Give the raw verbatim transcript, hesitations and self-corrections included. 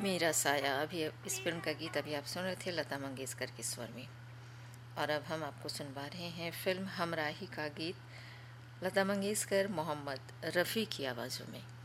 मेरा साया। अभी इस फिल्म का गीत अभी आप सुन रहे थे लता मंगेशकर के स्वर में। और अब हम आपको सुनवा रहे हैं फिल्म हमराही का गीत लता मंगेशकर मोहम्मद रफ़ी की आवाज़ों में।